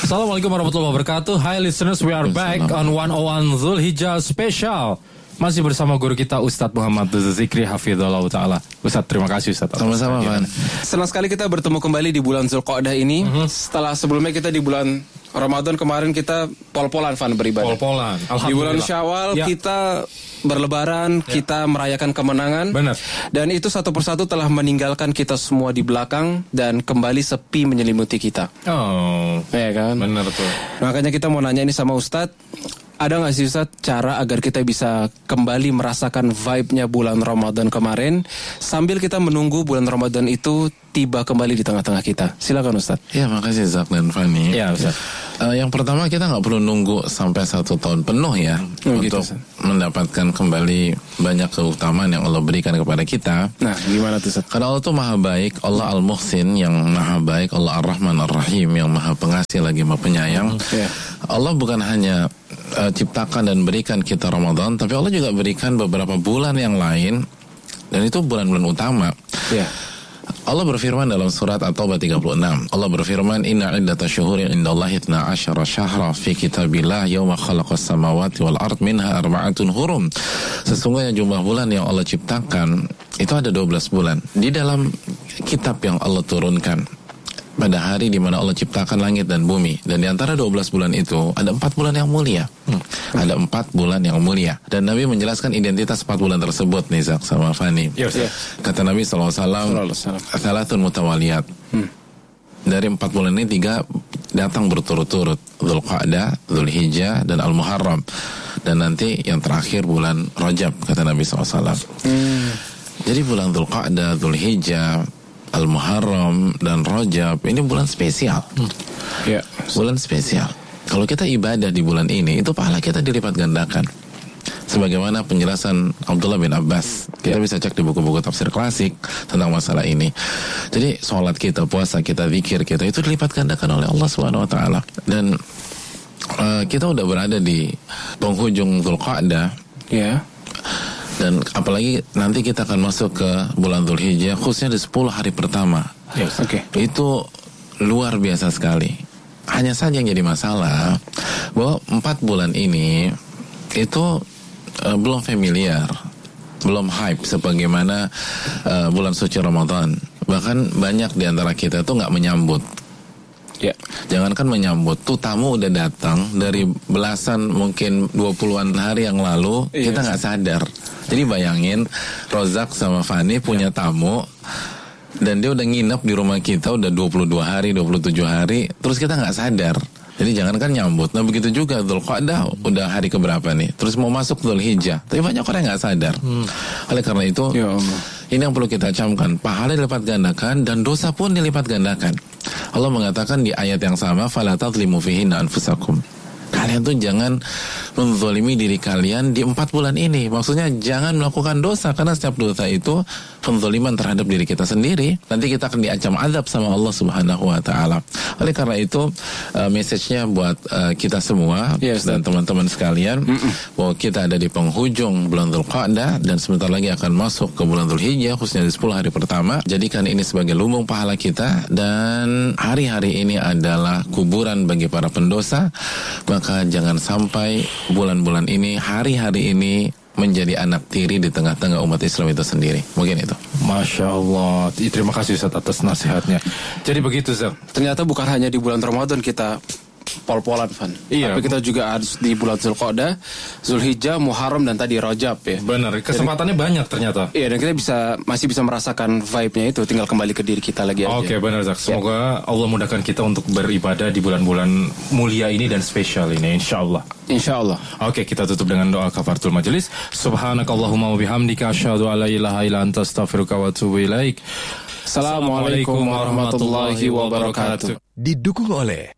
Assalamualaikum warahmatullahi wabarakatuh. Hi listeners, we are back on 101 Zulhijjah Special. Masih bersama guru kita Ustadz Muhammad Zikri Hafizahullah Ta'ala. Ustadz, terima kasih Ustadz. Sama-sama, Pak. Senang sekali kita bertemu kembali di bulan Zulqa'dah ini. Setelah sebelumnya kita di bulan Ramadan kemarin kita pol-polan, Van, beribadah. Pol-polan. Di bulan Syawal kita berlebaran, kita merayakan kemenangan. Benar. Dan itu satu persatu telah meninggalkan kita semua di belakang dan kembali sepi menyelimuti kita. Oh, ya kan? Benar tuh. Makanya kita mau nanya ini sama Ustadz, ada nggak sih Ustadz cara agar kita bisa kembali merasakan vibe-nya bulan Ramadan kemarin sambil kita menunggu bulan Ramadan itu tiba kembali di tengah-tengah kita? Silakan Ustadz. Ya, makasih Zak dan Fani. Ya Ustadz. Yang pertama, kita nggak perlu nunggu sampai 1 tahun penuh ya untuk mendapatkan kembali banyak keutamaan yang Allah berikan kepada kita. Nah, gimana tuh Ustadz? Karena Allah tuh maha baik, Allah Al-Muhsin yang maha baik, Allah Ar-Rahman Ar-Rahim yang maha pengasih lagi maha penyayang. Allah bukan hanya ciptakan dan berikan kita Ramadan, tapi Allah juga berikan beberapa bulan yang lain, dan itu bulan-bulan utama. Allah berfirman dalam surat At-Taubah 36. Allah berfirman, "Inna iddatash syuhuri indallahi 12 syahra fi kitabillah yauma khalaqas samawati wal ard minha arba'atun hurum." Sesungguhnya jumlah bulan yang Allah ciptakan itu ada 12 bulan di dalam kitab yang Allah turunkan pada hari di mana Allah ciptakan langit dan bumi. Dan di antara 12 bulan itu ada 4 bulan yang mulia. Ada 4 bulan yang mulia. Dan Nabi menjelaskan identitas 4 bulan tersebut nih Zak sama Fani. Kata Nabi SAW, "Salatun mutawaliyat." Dari 4 bulan ini 3 datang berturut-turut. Dzulqa'dah, Dzulhijjah, dan Al-Muharram. Dan nanti yang terakhir bulan Rajab, kata Nabi SAW. Jadi bulan Dzulqa'dah, Dzulhijjah, Al-Muharram dan Rajab ini bulan spesial. Bulan spesial. Kalau kita ibadah di bulan ini, itu pahala kita dilipat gandakan. Sebagaimana penjelasan Abdullah bin Abbas, kita bisa cek di buku-buku tafsir klasik tentang masalah ini. Jadi sholat kita, puasa kita, zikir kita itu dilipat gandakan oleh Allah Subhanahu Wa Taala. Dan kita udah berada di penghujung Dzulqa'dah. Dan apalagi nanti kita akan masuk ke bulan Dzulhijjah, khususnya di 10 hari pertama. Itu luar biasa sekali. Hanya saja yang jadi masalah bahwa 4 bulan ini itu belum familiar, belum hype sebagaimana bulan suci Ramadan. Bahkan banyak di antara kita itu nggak menyambut. Jangankan menyambut, tuh tamu udah datang dari belasan mungkin 20-an hari yang lalu, kita nggak sadar. Jadi bayangin Rozak sama Fani punya tamu dan dia udah nginep di rumah kita udah 22 hari, 27 hari, terus kita nggak sadar. Jadi jangankan nyambut. Nah begitu juga Dzulqa'dah udah hari keberapa nih, terus mau masuk Dzulhijjah, tapi banyak orang nggak sadar. Oleh karena itu ini yang perlu kita camkan, pahala dilipat gandakan dan dosa pun dilipat gandakan. Allah mengatakan di ayat yang sama, "Fala tadzlimu fihinna anfusakum." Kalian tuh jangan menzalimi diri kalian di 4 bulan ini. Maksudnya jangan melakukan dosa, karena setiap dosa itu penzaliman terhadap diri kita sendiri. Nanti kita akan diancam azab sama Allah Subhanahu Wa Taala. Oleh karena itu message-nya buat kita semua dan teman-teman sekalian, bahwa kita ada di penghujung bulan Dzulqa'dah dan sebentar lagi akan masuk ke bulan Dzulhijjah, khususnya di 10 hari pertama. Jadikan ini sebagai lumbung pahala kita, dan hari-hari ini adalah kuburan bagi para pendosa. Maka jangan sampai bulan-bulan ini, hari-hari ini menjadi anak tiri di tengah-tengah umat Islam itu sendiri. Mungkin itu. Masya Allah. Terima kasih Ustaz atas nasihatnya. Jadi begitu Ustaz. Ternyata bukan hanya di bulan Ramadan kita pol-polan, Van. Tapi kita juga harus di bulan Dzulqa'dah, Dzulhijjah, Muharram, dan tadi Rajab ya. Benar, kesempatannya banyak ternyata. Iya, dan kita masih bisa merasakan vibe-nya itu, tinggal kembali ke diri kita lagi aja. Oke, benar Zak. Semoga Allah mudahkan kita untuk beribadah di bulan-bulan mulia ini dan spesial ini, insyaallah. Insyaallah. Oke, kita tutup dengan doa kafaratul majelis. Subhanakallahumma wa bihamdika asyhadu an la ilaha illa anta astaghfiruka wa atubu ilaik. Assalamualaikum warahmatullahi wabarakatuh. Didukung oleh